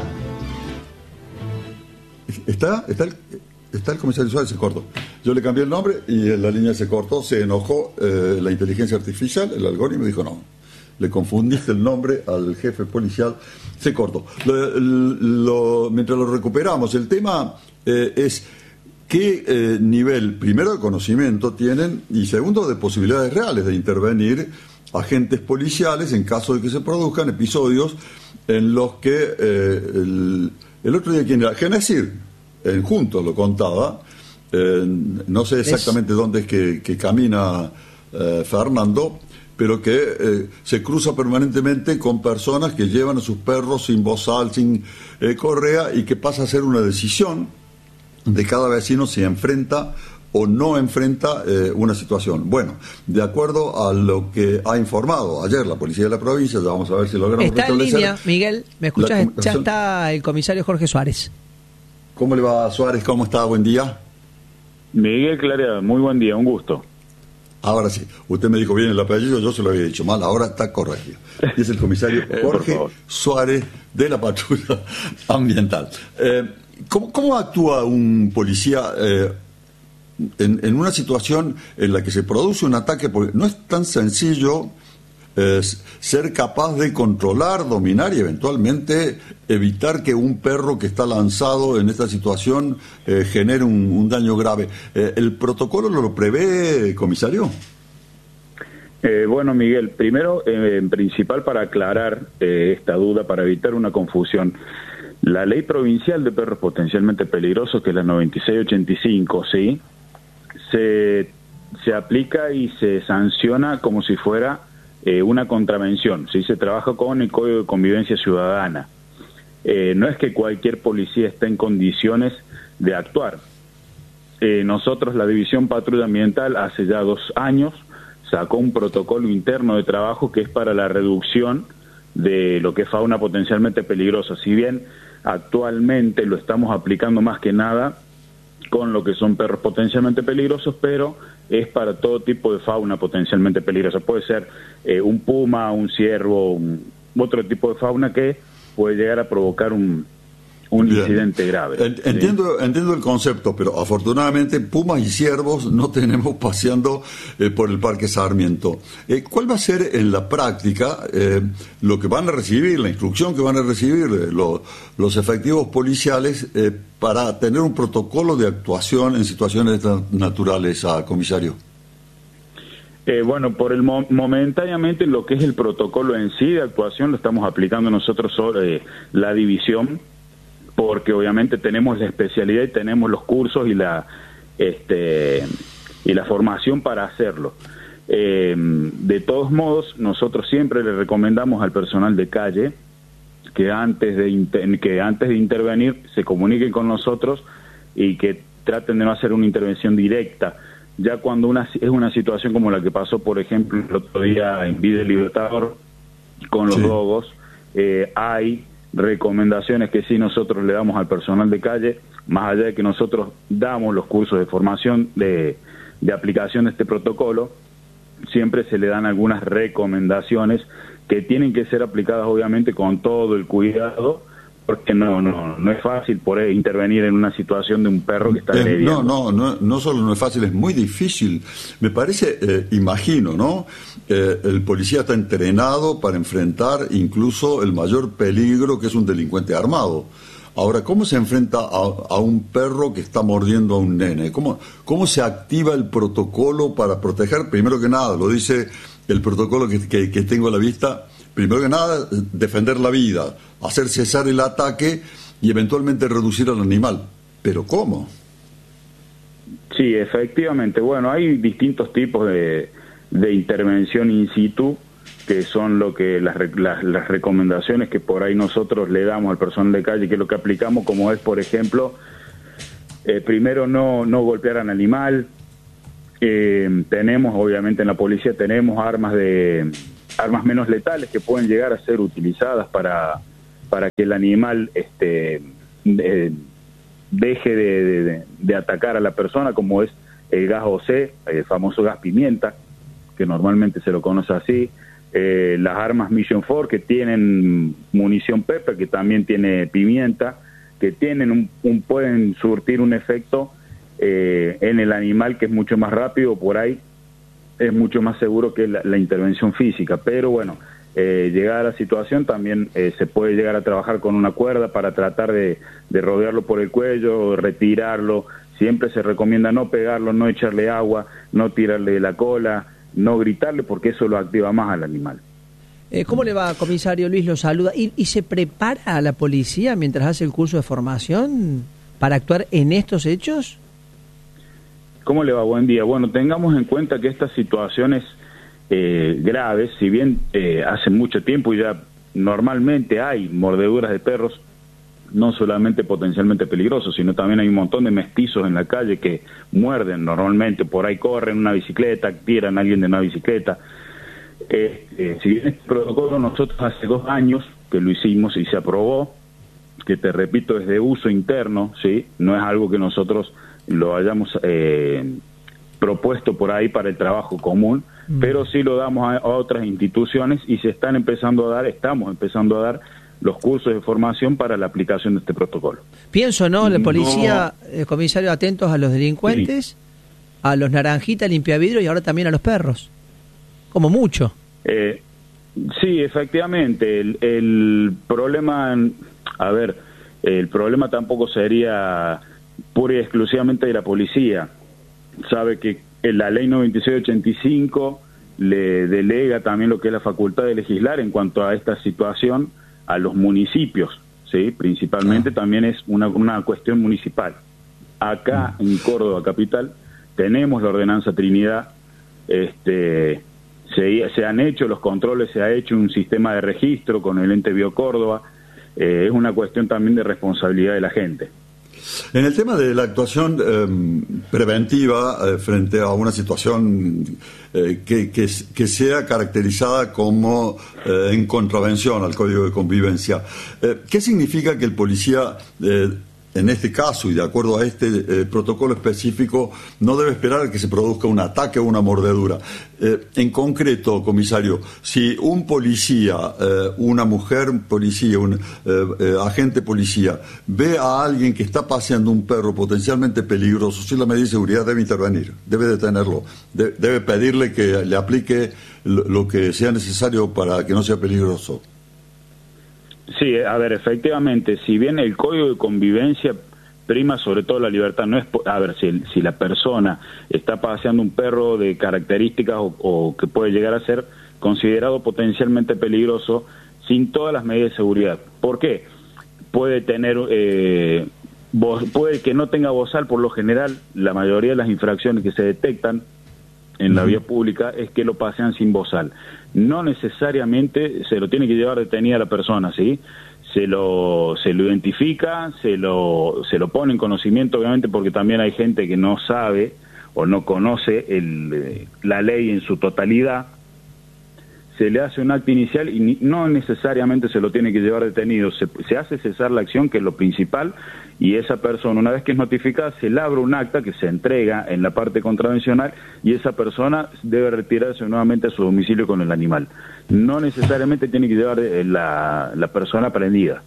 ¿Está? ¿Está el, está el comisario Suárez? Se cortó. Yo le cambié el nombre y la línea se cortó, se enojó eh, la inteligencia artificial, el algoritmo dijo no, le confundiste el nombre al jefe policial, se cortó. Lo, lo, mientras lo recuperamos, el tema eh, es qué eh, nivel, primero, de conocimiento tienen y segundo, de posibilidades reales de intervenir agentes policiales en caso de que se produzcan episodios en los que eh, el, el otro día, quien era Genesir, en Juntos lo contaba. Eh, no sé exactamente es... dónde es que, que camina eh, Fernando, pero que eh, se cruza permanentemente con personas que llevan a sus perros sin bozal, sin eh, correa, y que pasa a ser una decisión de cada vecino si enfrenta o no enfrenta eh, una situación. Bueno, de acuerdo a lo que ha informado ayer la policía de la provincia, ya vamos a ver si logramos está en línea, Miguel, ¿me escuchas? Ya está el comisario Jorge Suárez. ¿Cómo le va, Suárez? ¿Cómo está? Buen día. Miguel Clarea, muy buen día, un gusto. Ahora sí, usted me dijo bien el apellido, yo se lo había dicho mal, ahora está corregido. Y es el comisario Jorge eh, Suárez de la patrulla ambiental. Eh, ¿cómo, ¿Cómo actúa un policía eh, en, en una situación en la que se produce un ataque? Porque no es tan sencillo eh, ser capaz de controlar, dominar y eventualmente evitar que un perro que está lanzado en esta situación eh, genere un, un daño grave. Eh, ¿El protocolo lo prevé, comisario? Eh, bueno, Miguel, primero, eh, en principal, para aclarar eh, esta duda, para evitar una confusión, la ley provincial de perros potencialmente peligrosos, que es la noventa y seis ochenta y cinco, ¿sí? se, se aplica y se sanciona como si fuera eh, una contravención, ¿sí? Se trabaja con el Código de Convivencia Ciudadana. Eh, no es que cualquier policía esté en condiciones de actuar. Eh, nosotros, la División Patrulla Ambiental, hace ya dos años, sacó un protocolo interno de trabajo que es para la reducción de lo que es fauna potencialmente peligrosa. Si bien actualmente lo estamos aplicando más que nada con lo que son perros potencialmente peligrosos, pero es para todo tipo de fauna potencialmente peligrosa. Puede ser eh, un puma, un ciervo, un, otro tipo de fauna que puede llegar a provocar un, un incidente grave. Entiendo, ¿sí? Entiendo el concepto, pero afortunadamente pumas y ciervos no tenemos paseando eh, por el Parque Sarmiento. Eh, ¿Cuál va a ser en la práctica eh, lo que van a recibir, la instrucción que van a recibir eh, lo, los efectivos policiales eh, para tener un protocolo de actuación en situaciones naturales, a comisario? Eh, bueno, por el mo momentáneamente lo que es el protocolo en sí de actuación lo estamos aplicando nosotros sobre eh, la división, porque obviamente tenemos la especialidad y tenemos los cursos y la este y la formación para hacerlo. Eh, de todos modos, nosotros siempre le recomendamos al personal de calle que antes de inter que antes de intervenir se comuniquen con nosotros y que traten de no hacer una intervención directa. Ya cuando una es una situación como la que pasó, por ejemplo, el otro día en Vida Libertador con los sí. dogos, eh, hay recomendaciones que sí nosotros le damos al personal de calle, más allá de que nosotros damos los cursos de formación de, de aplicación de este protocolo, siempre se le dan algunas recomendaciones que tienen que ser aplicadas obviamente con todo el cuidado, porque no no no es fácil poder intervenir en una situación de un perro que está eh, agrediendo. No, no, no, no solo no es fácil, es muy difícil. Me parece, eh, imagino, ¿no? Eh, el policía está entrenado para enfrentar incluso el mayor peligro, que es un delincuente armado. Ahora, ¿cómo se enfrenta a, a un perro que está mordiendo a un nene? ¿Cómo, ¿Cómo se activa el protocolo para proteger? Primero que nada, lo dice el protocolo que, que, que tengo a la vista, primero que nada, defender la vida, hacer cesar el ataque y eventualmente reducir al animal. ¿Pero cómo? Sí, efectivamente. Bueno, hay distintos tipos de, de intervención in situ, que son lo que las, las, las recomendaciones que por ahí nosotros le damos al personal de calle, que es lo que aplicamos, como es, por ejemplo, eh, primero no, no golpear al animal, Eh, tenemos, obviamente en la policía tenemos armas de armas menos letales que pueden llegar a ser utilizadas para, para que el animal este, de, deje de, de, de atacar a la persona, como es el gas O C, el famoso gas pimienta, que normalmente se lo conoce así, eh, las armas Mission cuatro que tienen munición pepper, que también tiene pimienta, que tienen un, un pueden surtir un efecto eh, en el animal que es mucho más rápido, por ahí es mucho más seguro que la, la intervención física, pero bueno, eh, llegada la situación también eh, se puede llegar a trabajar con una cuerda para tratar de, de rodearlo por el cuello, retirarlo. Siempre se recomienda no pegarlo, no echarle agua, no tirarle de la cola, no gritarle, porque eso lo activa más al animal. Eh, ¿Cómo le va, comisario Luis? Lo saluda. ¿Y, ¿Y se prepara a la policía mientras hace el curso de formación para actuar en estos hechos? ¿Cómo le va? Buen día. Bueno, tengamos en cuenta que estas situaciones eh, graves, si bien eh, hace mucho tiempo ya normalmente hay mordeduras de perros, no solamente potencialmente peligrosos, sino también hay un montón de mestizos en la calle que muerden normalmente, por ahí corren una bicicleta, tiran a alguien de una bicicleta. Eh, eh, si bien este protocolo nosotros hace dos años que lo hicimos y se aprobó, que te repito es de uso interno, sí, no es algo que nosotros lo hayamos eh, propuesto por ahí para el trabajo común, mm. pero sí lo damos a, a otras instituciones y se están empezando a dar, estamos empezando a dar los cursos de formación para la aplicación de este protocolo. Pienso, ¿no? La policía, no. El comisario, atentos a los delincuentes, sí. A los naranjitas, limpiavidrio y ahora también a los perros. Como mucho. Eh, sí, efectivamente. El, el problema, a ver, el problema tampoco sería pura y exclusivamente de la policía. Sabe que la ley noventa y seis ochenta y cinco le delega también lo que es la facultad de legislar en cuanto a esta situación a los municipios, sí, principalmente ah. también es una, una cuestión municipal. Acá mm. en Córdoba capital tenemos la ordenanza Trinidad, este, se, se han hecho los controles, se ha hecho un sistema de registro con el ente Biocórdoba, eh, es una cuestión también de responsabilidad de la gente. En el tema de la actuación eh, preventiva eh, frente a una situación eh, que, que, que sea caracterizada como eh, en contravención al Código de Convivencia, eh, ¿qué significa que el policía, eh, en este caso y de acuerdo a este eh, protocolo específico, no debe esperar a que se produzca un ataque o una mordedura? Eh, en concreto, comisario, si un policía, eh, una mujer policía, un eh, eh, agente policía, ve a alguien que está paseando un perro potencialmente peligroso, si la medida de seguridad debe intervenir, debe detenerlo, de, debe pedirle que le aplique lo, lo que sea necesario para que no sea peligroso. Sí, a ver, efectivamente, si bien el Código de Convivencia prima sobre todo la libertad, no es, a ver, si, si la persona está paseando un perro de características o, o que puede llegar a ser considerado potencialmente peligroso sin todas las medidas de seguridad. ¿Por qué? Puede tener, eh, voz, puede que no tenga bozal, por lo general, la mayoría de las infracciones que se detectan en la vía pública es que lo pasean sin bozal. No necesariamente se lo tiene que llevar detenida la persona, ¿sí? Se lo, se lo identifica, se lo, se lo pone en conocimiento, obviamente, porque también hay gente que no sabe o no conoce el, la ley en su totalidad. Se le hace un acto inicial y ni, no necesariamente se lo tiene que llevar detenido, se, se hace cesar la acción, que es lo principal, y esa persona, una vez que es notificada, se labra un acta que se entrega en la parte contravencional y esa persona debe retirarse nuevamente a su domicilio con el animal. No necesariamente tiene que llevar la, la persona prendida.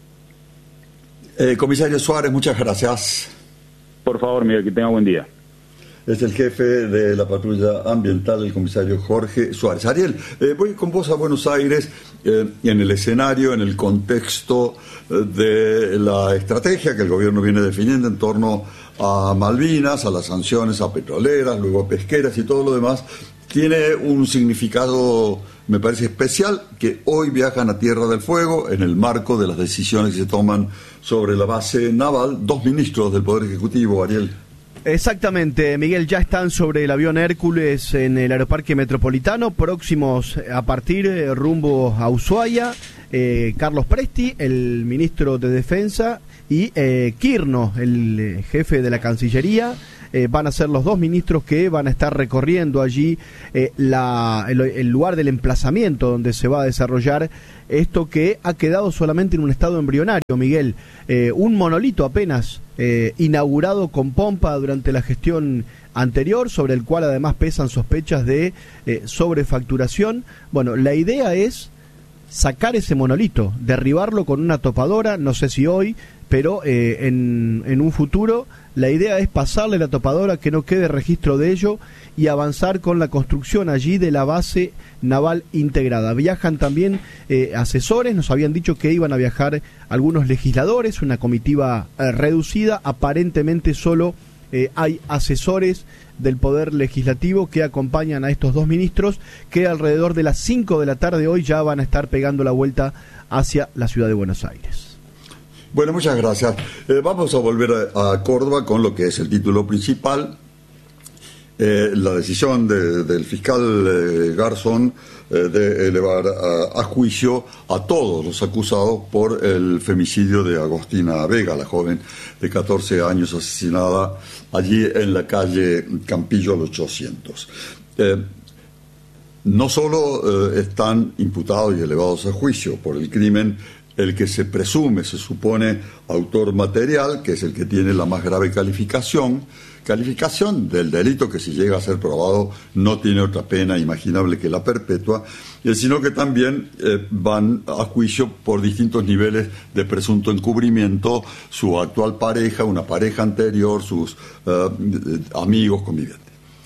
Eh, comisario Suárez, muchas gracias. Por favor, Miguel, que tenga buen día. Es el jefe de la patrulla ambiental, el comisario Jorge Suárez. Ariel, eh, voy con vos a Buenos Aires, eh, en el escenario, en el contexto de la estrategia que el gobierno viene definiendo en torno a Malvinas, a las sanciones a petroleras, luego a pesqueras y todo lo demás. Tiene un significado, me parece especial, que hoy viajan a Tierra del Fuego en el marco de las decisiones que se toman sobre la base naval dos ministros del Poder Ejecutivo, Ariel. Exactamente, Miguel, ya están sobre el avión Hércules en el Aeroparque Metropolitano, próximos a partir eh, rumbo a Ushuaia, eh, Carlos Presti, el ministro de Defensa, y eh, Quirno, el eh, jefe de la Cancillería. Eh, van a ser los dos ministros que van a estar recorriendo allí eh, la, el, el lugar del emplazamiento donde se va a desarrollar esto que ha quedado solamente en un estado embrionario, Miguel. Eh, un monolito apenas eh, inaugurado con pompa durante la gestión anterior, sobre el cual además pesan sospechas de eh, sobrefacturación. Bueno, la idea es sacar ese monolito, derribarlo con una topadora, no sé si hoy, pero eh, en, en un futuro la idea es pasarle la topadora, que no quede registro de ello, y avanzar con la construcción allí de la base naval integrada. Viajan también eh, asesores, nos habían dicho que iban a viajar algunos legisladores, una comitiva eh, reducida, aparentemente solo eh, hay asesores del Poder Legislativo que acompañan a estos dos ministros, que alrededor de las cinco de la tarde hoy ya van a estar pegando la vuelta hacia la ciudad de Buenos Aires. Bueno, muchas gracias. Eh, vamos a volver a, a Córdoba con lo que es el título principal. Eh, la decisión de, del fiscal eh, Garzón eh, de elevar a, a juicio a todos los acusados por el femicidio de Agostina Vega, la joven de catorce años asesinada allí en la calle Campillo al ochocientos. Eh, no solo eh, están imputados y elevados a juicio por el crimen el que se presume, se supone, autor material, que es el que tiene la más grave calificación, calificación del delito que, si llega a ser probado, no tiene otra pena imaginable que la perpetua, sino que también eh, van a juicio por distintos niveles de presunto encubrimiento, su actual pareja, una pareja anterior, sus eh, amigos, convivientes.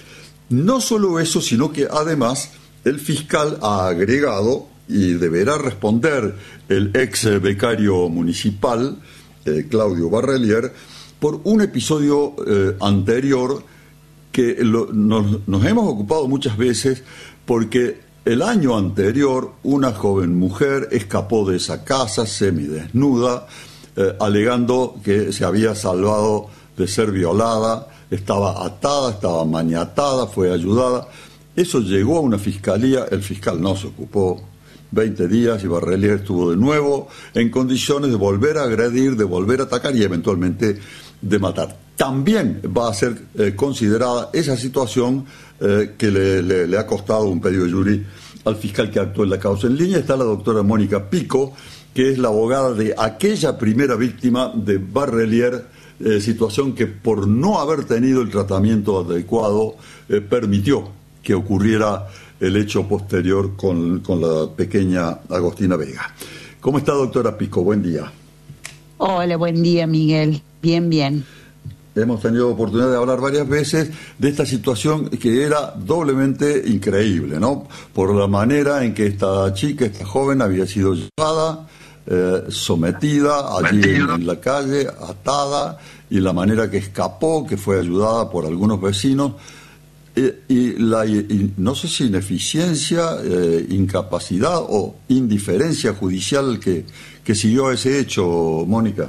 No solo eso, sino que además el fiscal ha agregado, y deberá responder el ex becario municipal, eh, Claudio Barrelier, por un episodio eh, anterior que lo, nos, nos hemos ocupado muchas veces, porque el año anterior una joven mujer escapó de esa casa semidesnuda, eh, alegando que se había salvado de ser violada, estaba atada, estaba maniatada, fue ayudada. Eso llegó a una fiscalía, el fiscal no se ocupó veinte días y Barrelier estuvo de nuevo en condiciones de volver a agredir, de volver a atacar y eventualmente de matar. También va a ser eh, considerada esa situación eh, que le, le, le ha costado un pedido de jury al fiscal que actuó en la causa. En línea está la doctora Mónica Pico, que es la abogada de aquella primera víctima de Barrelier, eh, situación que por no haber tenido el tratamiento adecuado eh, permitió que ocurriera el hecho posterior con, con la pequeña Agostina Vega. ¿Cómo está, doctora Pico? Buen día. Hola, buen día, Miguel. Bien, bien. Hemos tenido oportunidad de hablar varias veces de esta situación que era doblemente increíble, ¿no? Por la manera en que esta chica, esta joven, había sido llevada, eh, sometida allí en, en la calle, atada, y la manera que escapó, que fue ayudada por algunos vecinos. Eh, y la, y, no sé si ineficiencia, eh, incapacidad o indiferencia judicial que, que siguió a ese hecho, Mónica.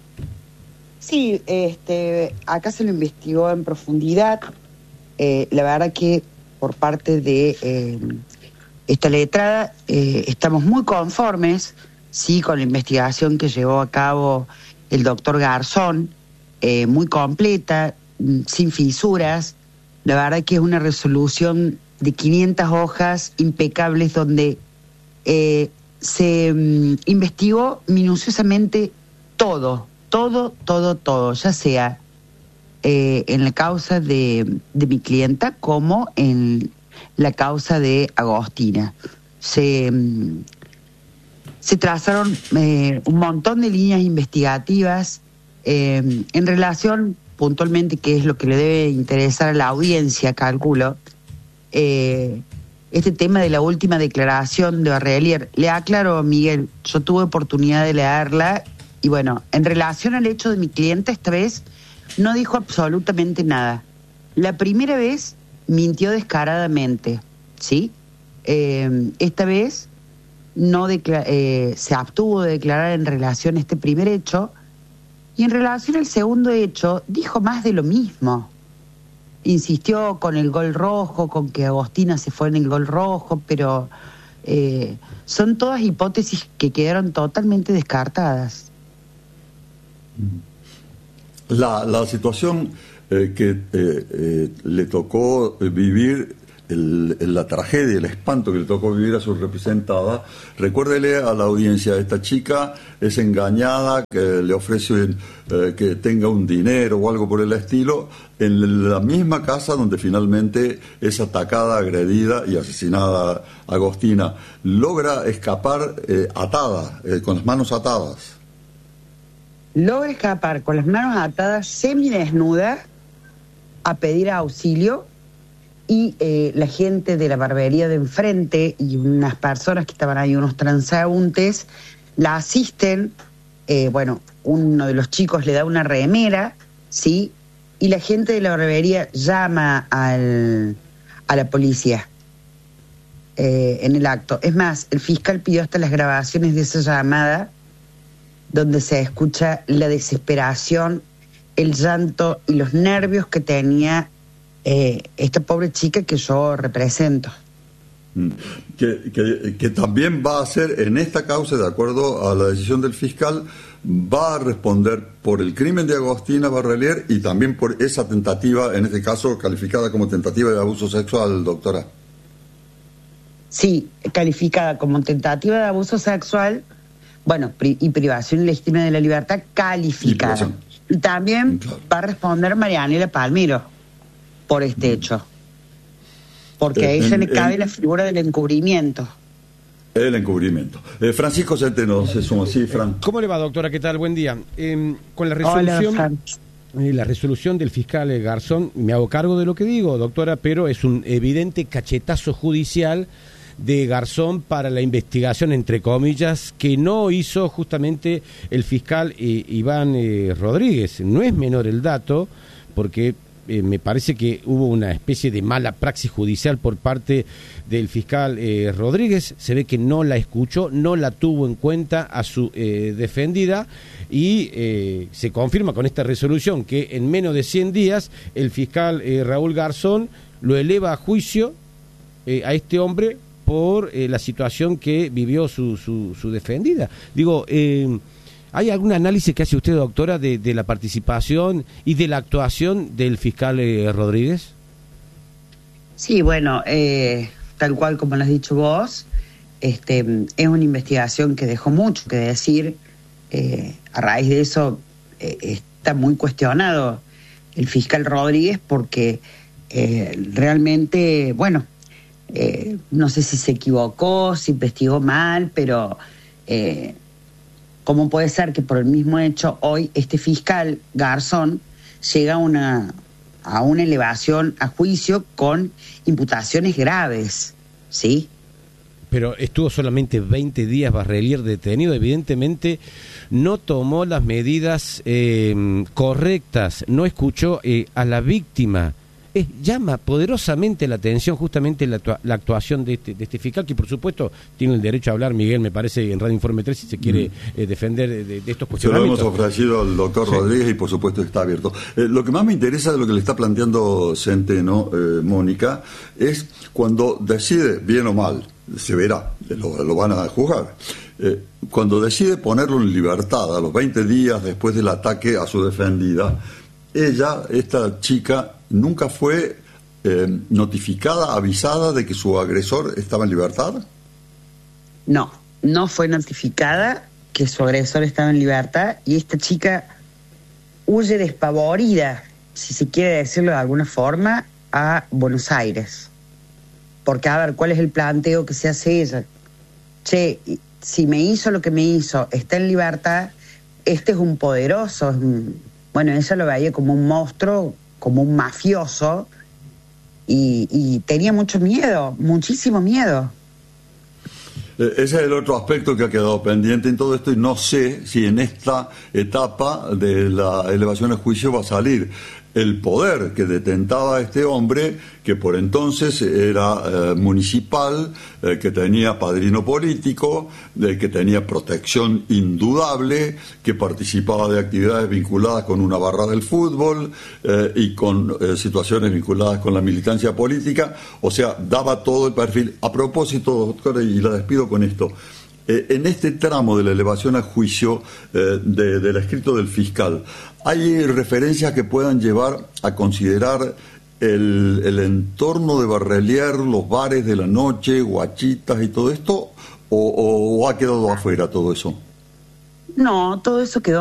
Sí, este, acá se lo investigó en profundidad. Eh, la verdad que por parte de eh, esta letrada eh, estamos muy conformes, sí, con la investigación que llevó a cabo el doctor Garzón, eh, muy completa, sin fisuras. La verdad que es una resolución de quinientas hojas impecables donde eh, se um, investigó minuciosamente todo, todo, todo, todo, ya sea eh, en la causa de, de mi clienta como en la causa de Agostina. Se, um, se trazaron eh, un montón de líneas investigativas eh, en relación puntualmente, que es lo que le debe interesar a la audiencia, calculo, eh, este tema de la última declaración de Barrelier. Le aclaro, Miguel, yo tuve oportunidad de leerla y bueno, en relación al hecho de mi cliente, esta vez no dijo absolutamente nada. La primera vez mintió descaradamente, ¿sí? Eh, esta vez no decla- eh, se abstuvo de declarar en relación a este primer hecho. Y en relación al segundo hecho, dijo más de lo mismo. Insistió con el gol rojo, con que Agostina se fue en el gol rojo, pero eh, son todas hipótesis que quedaron totalmente descartadas. La, la situación eh, que eh, eh, le tocó vivir, el, la tragedia, el espanto que le tocó vivir a su representada, recuérdele a la audiencia, esta chica es engañada, que le ofrecen eh, que tenga un dinero o algo por el estilo, en la misma casa donde finalmente es atacada, agredida y asesinada Agostina. Logra escapar eh, atada, eh, con las manos atadas. Logra escapar con las manos atadas, semidesnuda, a pedir auxilio, y eh, la gente de la barbería de enfrente y unas personas que estaban ahí, unos transeúntes, la asisten. Eh, bueno, uno de los chicos le da una remera, ¿sí? Y la gente de la barbería llama al, a la policía eh, en el acto. Es más, el fiscal pidió hasta las grabaciones de esa llamada, donde se escucha la desesperación, el llanto y los nervios que tenía eh, esta pobre chica que yo represento. Que, que, que también va a ser en esta causa, de acuerdo a la decisión del fiscal, va a responder por el crimen de Agostina Barrelier y también por esa tentativa, en este caso calificada como tentativa de abuso sexual, doctora. Sí, calificada como tentativa de abuso sexual. Bueno, pri- y privación ilegítima de la libertad calificada. Y, y también claro. Va a responder Marianela Palmiro por este mm. hecho. Porque eh, a ella en, le cabe en, la figura del encubrimiento. El encubrimiento. Eh, Francisco Centeno se suma. Sí, Fran. ¿Cómo le va, doctora? ¿Qué tal? Buen día. Eh, con la resolución... Hola, eh, la resolución del fiscal Garzón, me hago cargo de lo que digo, doctora, pero es un evidente cachetazo judicial de Garzón para la investigación, entre comillas, que no hizo justamente el fiscal eh, Iván eh, Rodríguez. No es menor el dato, porque eh, me parece que hubo una especie de mala praxis judicial por parte del fiscal eh, Rodríguez. Se ve que no la escuchó, no la tuvo en cuenta a su eh, defendida, y eh, se confirma con esta resolución que en menos de cien días el fiscal eh, Raúl Garzón lo eleva a juicio eh, a este hombre por eh, la situación que vivió su, su, su defendida. Digo, eh, ¿hay algún análisis que hace usted, doctora, de, de la participación y de la actuación del fiscal eh, Rodríguez? Sí, bueno, eh, tal cual como lo has dicho vos, este, es una investigación que dejó mucho que decir. Eh, a raíz de eso eh, está muy cuestionado el fiscal Rodríguez porque eh, realmente, bueno, Eh, no sé si se equivocó, si investigó mal, pero eh, ¿cómo puede ser que por el mismo hecho hoy este fiscal Garzón llega a una, a una elevación a juicio con imputaciones graves? ¿Sí? Pero estuvo solamente veinte días Barrelier detenido, evidentemente no tomó las medidas eh, correctas, no escuchó eh, a la víctima. Es, llama poderosamente la atención justamente la, la actuación de este, de este fiscal, que por supuesto tiene el derecho a hablar, Miguel, me parece, en Radio Informe tres, si se quiere mm. eh, defender de, de estos cuestionamientos. Se lo hemos ofrecido al doctor sí. Rodríguez y por supuesto está abierto. Eh, lo que más me interesa de lo que le está planteando Centeno, eh, Mónica, es cuando decide, bien o mal, se verá, lo, lo van a juzgar, eh, cuando decide ponerlo en libertad a los veinte días después del ataque a su defendida, ella, esta chica, nunca fue eh, notificada, avisada de que su agresor estaba en libertad. No, no fue notificada que su agresor estaba en libertad, y esta chica huye despavorida, si se quiere decirlo de alguna forma, a Buenos Aires. Porque, a ver, ¿cuál es el planteo que se hace ella? Che, si me hizo lo que me hizo, está en libertad, este es un poderoso, es un... bueno, ella lo veía como un monstruo, como un mafioso, y, y tenía mucho miedo, muchísimo miedo. Ese es el otro aspecto que ha quedado pendiente en todo esto, y no sé si en esta etapa de la elevación a juicio va a salir el poder que detentaba este hombre, que por entonces era eh, municipal, eh, que tenía padrino político, eh, que tenía protección indudable, que participaba de actividades vinculadas con una barra del fútbol eh, y con eh, situaciones vinculadas con la militancia política. O sea, daba todo el perfil. A propósito, doctora, y la despido con esto, eh, en este tramo de la elevación a juicio eh, de, del escrito del fiscal, ¿hay referencias que puedan llevar a considerar el, el entorno de Barrelier, los bares de la noche, guachitas y todo esto, o, o, o ha quedado afuera todo eso? No, todo eso quedó